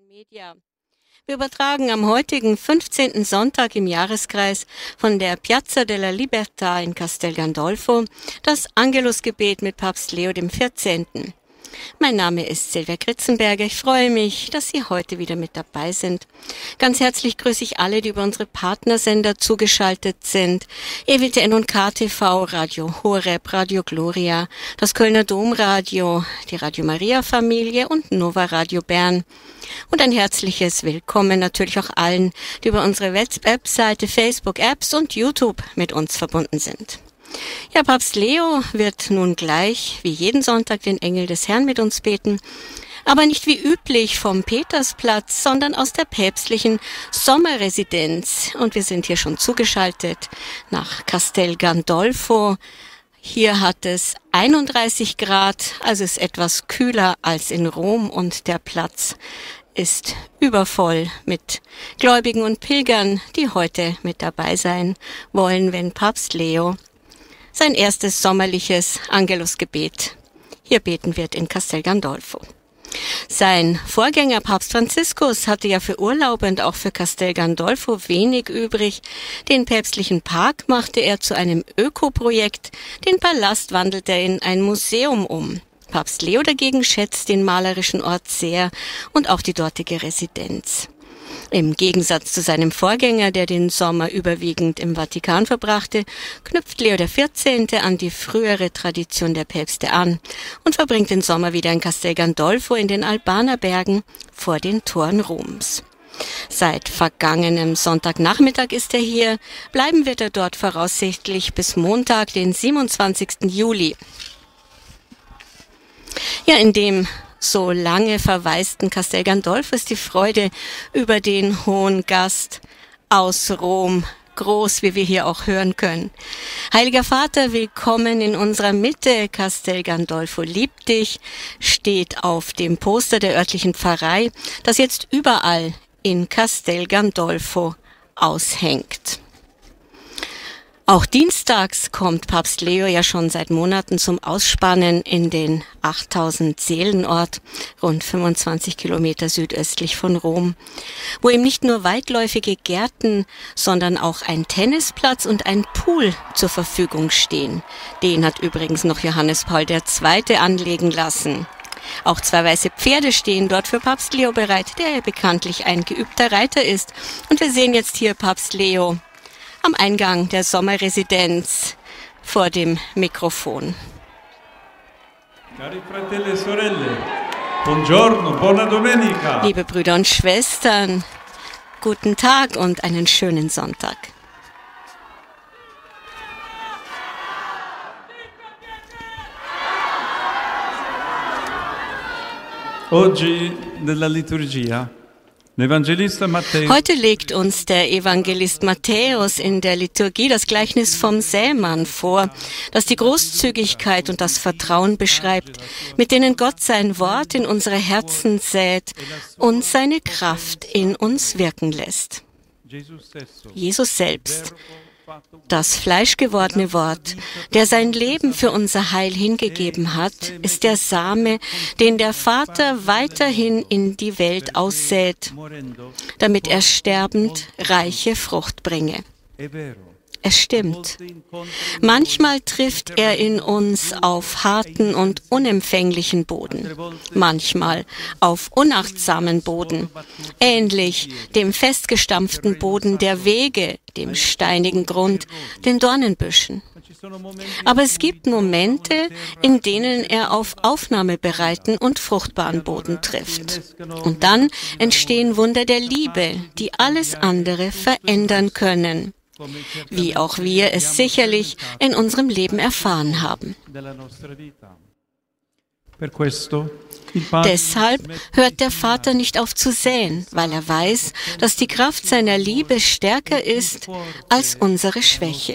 Media. Wir übertragen am heutigen 15. Sonntag im Jahreskreis von der Piazza della Libertà in Castel Gandolfo das Angelusgebet mit Papst Leo XIV. Mein Name ist Silvia Kritzenberger. Ich freue mich, dass Sie heute wieder mit dabei sind. Ganz herzlich grüße ich alle, die über unsere Partnersender zugeschaltet sind. EWTN und KTV, Radio Horeb, Radio Gloria, das Kölner Domradio, die Radio Maria Familie und Nova Radio Bern. Und ein herzliches Willkommen natürlich auch allen, die über unsere Webseite, Facebook-Apps und YouTube mit uns verbunden sind. Ja, Papst Leo wird nun gleich, wie jeden Sonntag, den Engel des Herrn mit uns beten, aber nicht wie üblich vom Petersplatz, sondern aus der päpstlichen Sommerresidenz. Und wir sind hier schon zugeschaltet nach Castel Gandolfo. Hier hat es 31 Grad, also ist etwas kühler als in Rom und der Platz ist übervoll mit Gläubigen und Pilgern, die heute mit dabei sein wollen, wenn Papst Leo sein erstes sommerliches Angelusgebet hier beten wird in Castel Gandolfo. Sein Vorgänger Papst Franziskus hatte ja für Urlaube und auch für Castel Gandolfo wenig übrig. Den päpstlichen Park machte er zu einem Ökoprojekt, den Palast wandelte er in ein Museum um. Papst Leo dagegen schätzt den malerischen Ort sehr und auch die dortige Residenz. Im Gegensatz zu seinem Vorgänger, der den Sommer überwiegend im Vatikan verbrachte, knüpft Leo XIV. An die frühere Tradition der Päpste an und verbringt den Sommer wieder in Castel Gandolfo in den Albaner Bergen vor den Toren Roms. Seit vergangenem Sonntagnachmittag ist er hier, bleiben wird er dort voraussichtlich bis Montag, den 27. Juli. Ja, in dem so lange verwaisten Castel Gandolfo ist die Freude über den hohen Gast aus Rom groß, wie wir hier auch hören können. Heiliger Vater, willkommen in unserer Mitte. Castel Gandolfo liebt dich, steht auf dem Poster der örtlichen Pfarrei, das jetzt überall in Castel Gandolfo aushängt. Auch dienstags kommt Papst Leo ja schon seit Monaten zum Ausspannen in den 8000 Seelenort, rund 25 Kilometer südöstlich von Rom, wo ihm nicht nur weitläufige Gärten, sondern auch ein Tennisplatz und ein Pool zur Verfügung stehen. Den hat übrigens noch Johannes Paul II. Anlegen lassen. Auch 2 weiße Pferde stehen dort für Papst Leo bereit, der ja bekanntlich ein geübter Reiter ist. Und wir sehen jetzt hier Papst Leo am Eingang der Sommerresidenz vor dem Mikrofon. Cari fratelli e sorelle, buongiorno, buona domenica. Liebe Brüder und Schwestern, guten Tag und einen schönen Sonntag. Oggi nella liturgia Heute legt uns der Evangelist Matthäus in der Liturgie das Gleichnis vom Sämann vor, das die Großzügigkeit und das Vertrauen beschreibt, mit denen Gott sein Wort in unsere Herzen sät und seine Kraft in uns wirken lässt. Jesus selbst, das fleischgewordene Wort, der sein Leben für unser Heil hingegeben hat, ist der Same, den der Vater weiterhin in die Welt aussät, damit er sterbend reiche Frucht bringe. Es stimmt. Manchmal trifft er in uns auf harten und unempfänglichen Boden, manchmal auf unachtsamen Boden, ähnlich dem festgestampften Boden der Wege, dem steinigen Grund, den Dornenbüschen. Aber es gibt Momente, in denen er auf aufnahmebereiten und fruchtbaren Boden trifft. Und dann entstehen Wunder der Liebe, die alles andere verändern können, wie auch wir es sicherlich in unserem Leben erfahren haben. Deshalb hört der Vater nicht auf zu säen, weil er weiß, dass die Kraft seiner Liebe stärker ist als unsere Schwäche.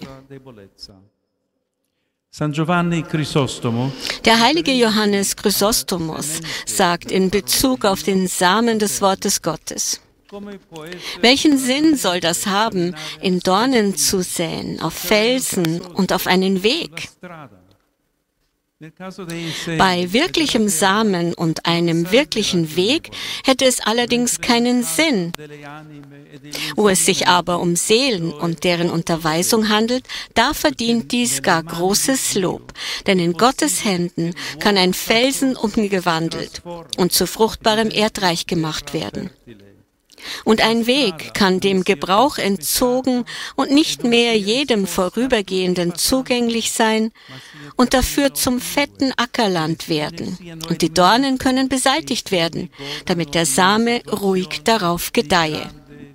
Der heilige Johannes Chrysostomos sagt in Bezug auf den Samen des Wortes Gottes: Welchen Sinn soll das haben, in Dornen zu säen, auf Felsen und auf einen Weg? Bei wirklichem Samen und einem wirklichen Weg hätte es allerdings keinen Sinn. Wo es sich aber um Seelen und deren Unterweisung handelt, da verdient dies gar großes Lob. Denn in Gottes Händen kann ein Felsen umgewandelt und zu fruchtbarem Erdreich gemacht werden. Und ein Weg kann dem Gebrauch entzogen und nicht mehr jedem Vorübergehenden zugänglich sein und dafür zum fetten Ackerland werden. Und die Dornen können beseitigt werden, damit der Same ruhig darauf gedeihe.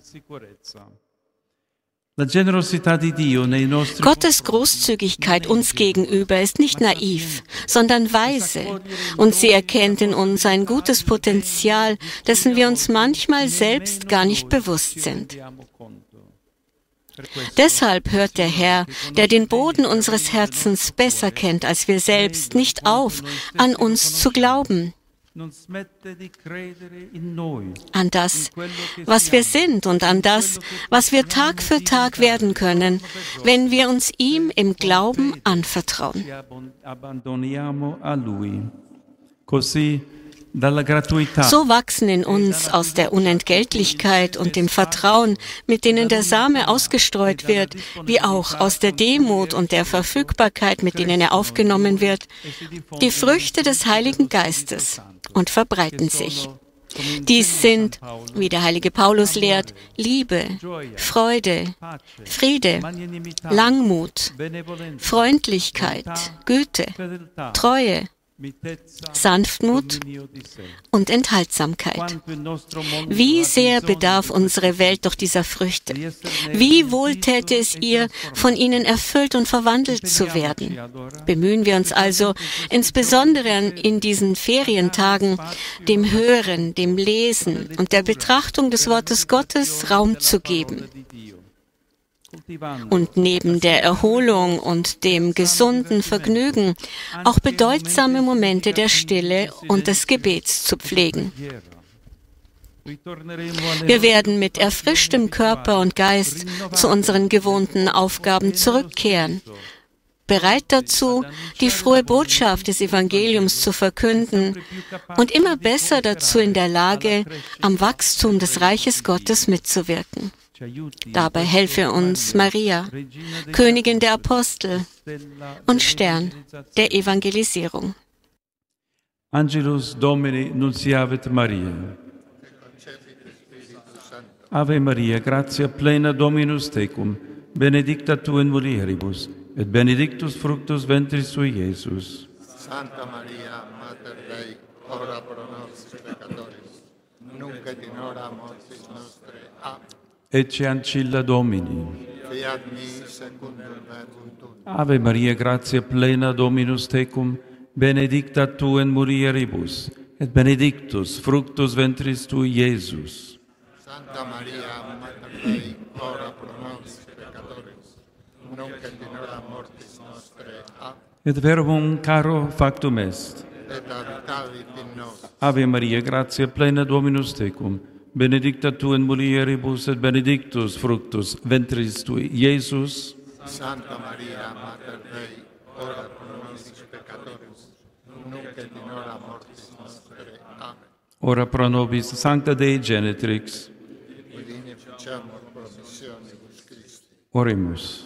Gottes Großzügigkeit uns gegenüber ist nicht naiv, sondern weise, und sie erkennt in uns ein gutes Potenzial, dessen wir uns manchmal selbst gar nicht bewusst sind. Deshalb hört der Herr, der den Boden unseres Herzens besser kennt als wir selbst, nicht auf, an uns zu glauben, an das, was wir sind und an das, was wir Tag für Tag werden können, wenn wir uns ihm im Glauben anvertrauen. So wachsen in uns aus der Unentgeltlichkeit und dem Vertrauen, mit denen der Same ausgestreut wird, wie auch aus der Demut und der Verfügbarkeit, mit denen er aufgenommen wird, die Früchte des Heiligen Geistes und verbreiten sich. Dies sind, wie der heilige Paulus lehrt, Liebe, Freude, Friede, Langmut, Freundlichkeit, Güte, Treue, Sanftmut und Enthaltsamkeit. Wie sehr bedarf unsere Welt doch dieser Früchte? Wie wohl täte es ihr, von ihnen erfüllt und verwandelt zu werden? Bemühen wir uns also, insbesondere in diesen Ferientagen, dem Hören, dem Lesen und der Betrachtung des Wortes Gottes Raum zu geben. Und neben der Erholung und dem gesunden Vergnügen auch bedeutsame Momente der Stille und des Gebets zu pflegen. Wir werden mit erfrischtem Körper und Geist zu unseren gewohnten Aufgaben zurückkehren, bereit dazu, die frohe Botschaft des Evangeliums zu verkünden und immer besser dazu in der Lage, am Wachstum des Reiches Gottes mitzuwirken. Dabei helfe uns Maria, Königin der Apostel und Stern der Evangelisierung. Angelus Domini nunciavit Maria. Ave Maria, gratia plena Dominus tecum, benedicta tu in mulieribus, et benedictus fructus ventris tui, Iesus. Santa Maria, Mater Dei, ora pro nobis peccatoribus, nunc et in hora mortis nostrae. Amen. Ecce ancilla Domini. Fiat mi secundum verbum tuum. Ave Maria, gratia plena Dominus tecum, benedicta tu in mulieribus, et benedictus fructus ventris tui, Iesus. Santa Maria, Mater Dei, ora pro nobis peccatoribus, nunc et in hora mortis nostrae. Amen. Et verbum caro factum est. Et habitavit in nos. Ave Maria, gratia plena Dominus tecum, benedicta tu in mulieribus, et benedictus fructus ventris tui, Iesus. Santa Maria, Mater Dei, ora pro nobis peccatoribus, nunc et in hora mortis nostrae. Amen. Ora pro nobis Sancta Dei Genetrix. Quid inefficiamur promissionibus Christi. Oremus.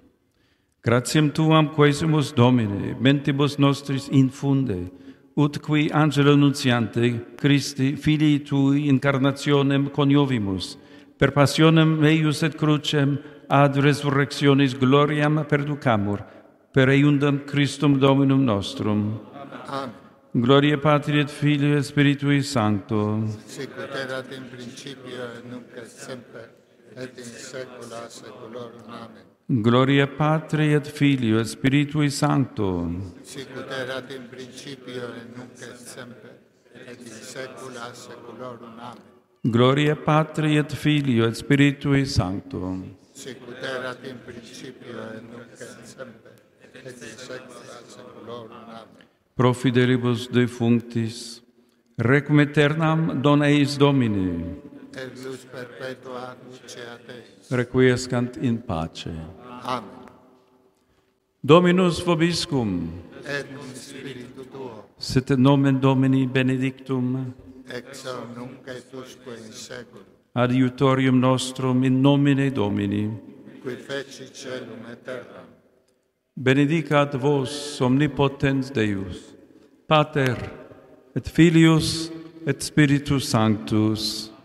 Gratiam tuam quaesimus Domine, mentibus nostris infunde, ut qui angelo nuntiante Christi, filii tui incarnationem coniovimus, per passionem eius et crucem ad resurrectionis gloriam perducamur, per eiundam Christum Dominum nostrum. Amen. Gloria Patri et Filii et Spiritui Sancto. Sic ut erat in principio et nunc et semper, et in saecula saeculorum. Amen. Gloria Patri et Filii et Spiritui Sancto. Sic ut erat in principio et nunc et semper, et in saecula saeculorum. Amen. Gloria Patri et Filii et Spiritui Sancto. Sic ut erat in principio et nunc et semper, et in saecula saeculorum. Amen. Pro fidelibus defunctis, requiem aeternam dona eis Domini, Et lux perpetua luceat eis. requiescant in pace. Amen. Dominus vobiscum, et cum spiritu tuo, sit nomen Domini benedictum, ex hoc nunc et usque in saeculum, adiutorium nostrum in nomine Domini. qui feci celum et terram, Benedicat vos omnipotens Deus, Pater et Filius et Spiritus Sanctus.